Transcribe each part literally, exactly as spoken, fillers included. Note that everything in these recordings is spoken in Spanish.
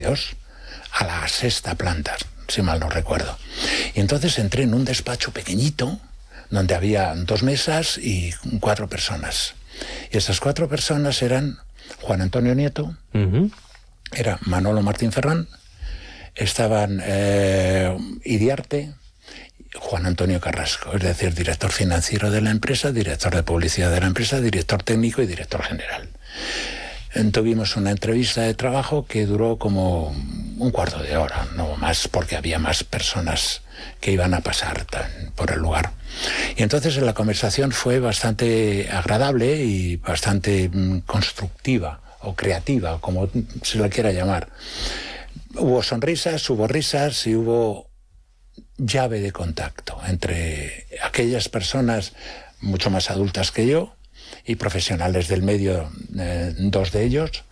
a la sexta planta, si mal no recuerdo. Y entonces entré en un despacho pequeñito, donde había dos mesas y cuatro personas. Y esas cuatro personas eran Juan Antonio Nieto, uh-huh. era Manolo Martín Ferrán, estaban eh, Iriarte, Juan Antonio Carrasco, es decir, director financiero de la empresa, director de publicidad de la empresa, director técnico y director general. Tuvimos una entrevista de trabajo que duró como un cuarto de hora, no más, porque había más personas que iban a pasar por el lugar. Y entonces la conversación fue bastante agradable y bastante constructiva o creativa, como se la quiera llamar. Hubo sonrisas, hubo risas y hubo llave de contacto entre aquellas personas mucho más adultas que yo y profesionales del medio, eh, dos de ellos,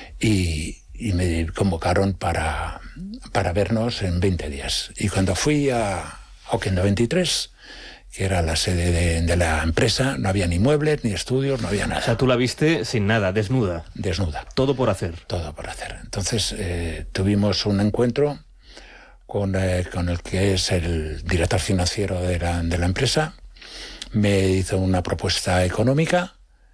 y, y me convocaron para, para vernos en veinte días. Y cuando fui a Oquendo veintitrés, que era la sede de, de la empresa, no había ni muebles, ni estudios, no había nada. O sea, tú la viste sin nada, desnuda. Desnuda. Todo por hacer. Todo por hacer. Entonces eh, tuvimos un encuentro con, eh, con el que es el director financiero de la, de la empresa. Me hizo una propuesta económica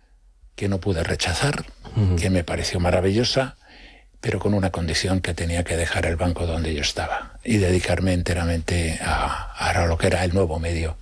que no pude rechazar, uh-huh. que me pareció maravillosa, pero con una condición, que tenía que dejar el banco donde yo estaba y dedicarme enteramente a, a lo que era el nuevo medio.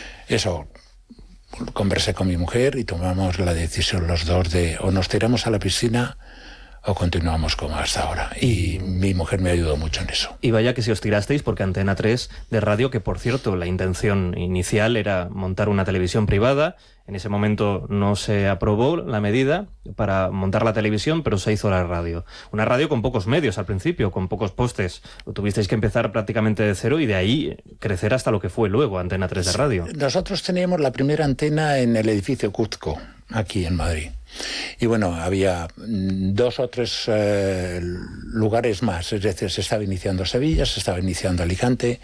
Eso, conversé con mi mujer y tomamos la decisión los dos de o nos tiramos a la piscina o continuamos como hasta ahora. Y mi mujer me ayudó mucho en eso. Y vaya que si os tirasteis, porque Antena tres de radio, que por cierto, la intención inicial era montar una televisión privada. En ese momento no se aprobó la medida para montar la televisión, pero se hizo la radio. Una radio con pocos medios al principio, con pocos postes. Tuvisteis que empezar prácticamente de cero y de ahí crecer hasta lo que fue luego Antena tres de radio. Nosotros teníamos la primera antena en el edificio Cuzco, aquí en Madrid. Y bueno, había dos o tres eh, lugares más, es decir, se estaba iniciando Sevilla, se estaba iniciando Alicante,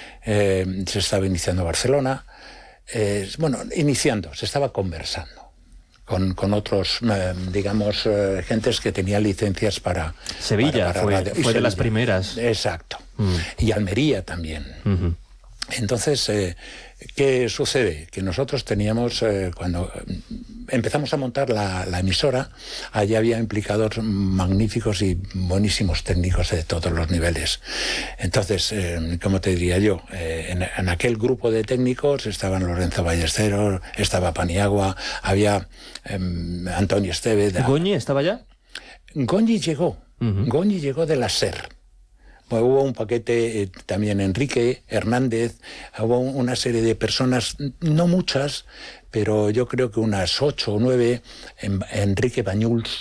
eh, se estaba iniciando Barcelona, eh, bueno, iniciando, se estaba conversando con, con otros, eh, digamos, eh, gentes que tenían licencias para... Sevilla para, para fue, radio. fue de las primeras. Exacto, mm. y Almería también. Uh-huh. Entonces, eh, ¿qué sucede? Que nosotros teníamos, eh, cuando empezamos a montar la, la emisora, allí había implicados magníficos y buenísimos técnicos de todos los niveles. Entonces, eh, ¿cómo te diría yo? Eh, en, en aquel grupo de técnicos estaban Lorenzo Ballesteros, estaba Paniagua, había eh, Antonio Estevez. ¿Goñi estaba ya? Goñi llegó, uh-huh. Goñi llegó de la SER. Bueno, hubo un paquete, eh, también Enrique Hernández, hubo una serie de personas, no muchas, pero yo creo que unas ocho o nueve, en, Enrique Bañuls,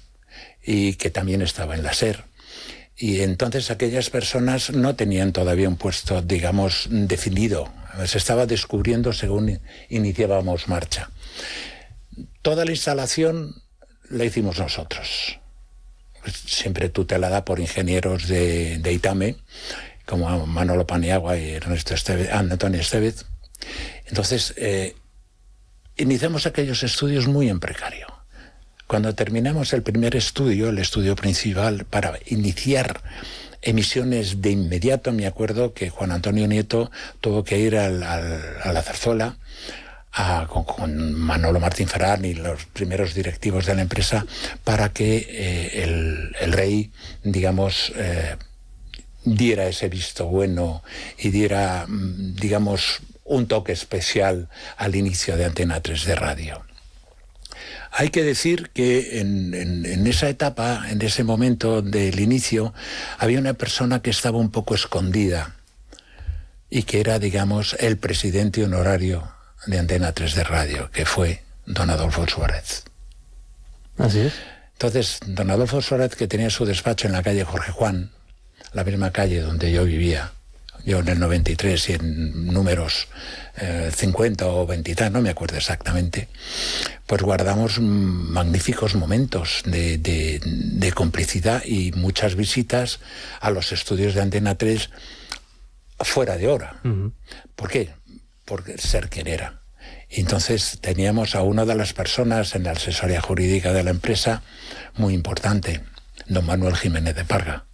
y que también estaba en la SER. Y entonces aquellas personas no tenían todavía un puesto, digamos, definido. Se estaba descubriendo según iniciábamos marcha. Toda la instalación la hicimos nosotros. Siempre tutelada por ingenieros de, de ITAME, como Manolo Paniagua y Ernesto Estevez, Antonio Estevez. Entonces, eh, iniciamos aquellos estudios muy en precario. Cuando terminamos el primer estudio, el estudio principal, para iniciar emisiones de inmediato, me acuerdo que Juan Antonio Nieto tuvo que ir al, al, a la Zarzuela, A, con, con Manolo Martín Ferrán y los primeros directivos de la empresa, para que eh, el, el rey, digamos, eh, diera ese visto bueno y diera, digamos, un toque especial al inicio de Antena tres de radio. Hay que decir que en, en, en esa etapa, en ese momento del inicio, había una persona que estaba un poco escondida y que era, digamos, el presidente honorario de Antena tres de radio, que fue don Adolfo Suárez. Así es. Entonces, don Adolfo Suárez, que tenía su despacho en la calle Jorge Juan, la misma calle donde yo vivía, yo en el noventa y tres y en números eh, cincuenta o veinte, no me acuerdo exactamente, pues guardamos magníficos momentos de, de, de complicidad y muchas visitas a los estudios de Antena tres fuera de hora. Uh-huh. ¿Por qué? Por ser quien era. Y entonces teníamos a una de las personas en la asesoría jurídica de la empresa muy importante, don Manuel Jiménez de Parga.